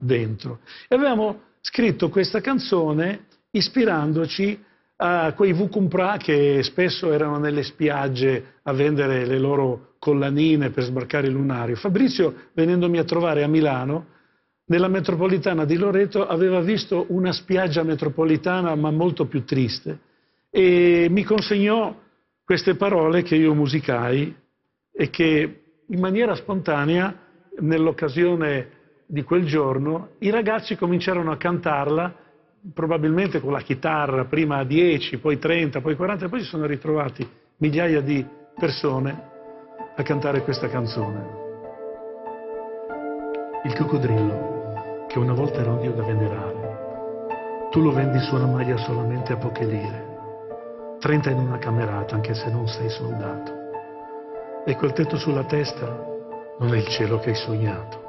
dentro. E avevamo scritto questa canzone ispirandoci a quei Vukumpra che spesso erano nelle spiagge a vendere le loro collanine per sbarcare il lunario. Fabrizio, venendomi a trovare a Milano, nella metropolitana di Loreto, aveva visto una spiaggia metropolitana ma molto più triste e mi consegnò queste parole che io musicai e che in maniera spontanea, nell'occasione di quel giorno, i ragazzi cominciarono a cantarla, probabilmente con la chitarra, prima 10, poi 30, poi 40, e poi si sono ritrovati migliaia di persone a cantare questa canzone. Il coccodrillo, che una volta era un dio da venerare, tu lo vendi su una maglia solamente a poche lire, 30 in una camerata, anche se non sei soldato. E quel tetto sulla testa non è il cielo che hai sognato.